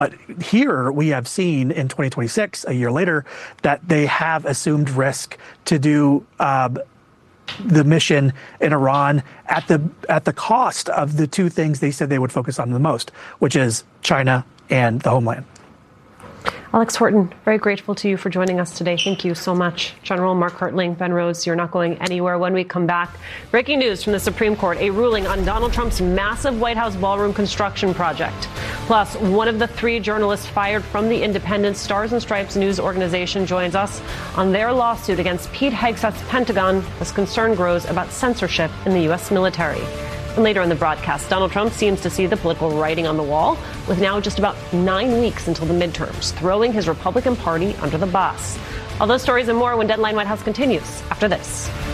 But here we have seen in 2026, a year later, that they have assumed risk to do the mission in Iran at the cost of the two things they said they would focus on the most, which is China and the homeland. Alex Horton, very grateful to you for joining us today. Thank you so much. General Mark Hartling, Ben Rhodes, you're not going anywhere. When we come back, breaking news from the Supreme Court, a ruling on Donald Trump's massive White House ballroom construction project. Plus, one of the 3 journalists fired from the independent Stars and Stripes news organization joins us on their lawsuit against Pete Hegseth's Pentagon as concern grows about censorship in the U.S. military. And later in the broadcast, Donald Trump seems to see the political writing on the wall, with now just about 9 weeks until the midterms, throwing his Republican Party under the bus. All those stories and more when Deadline White House continues after this.